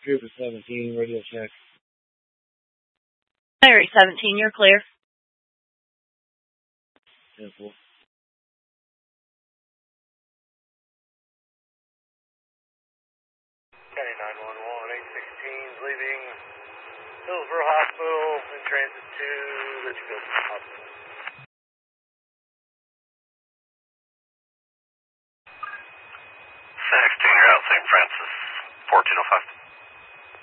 Trooper 17, radio check. Larry 17, you're clear. 10-4. County 911, 816's leaving Hillsborough Hospital in transit to Litchfield Hospital. 16, you're out St. Francis, 1405.